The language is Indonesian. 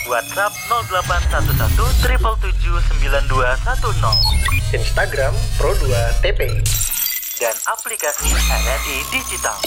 WhatsApp 0811 777 9210. Instagram Pro2TP. Dan aplikasi RRI Digital.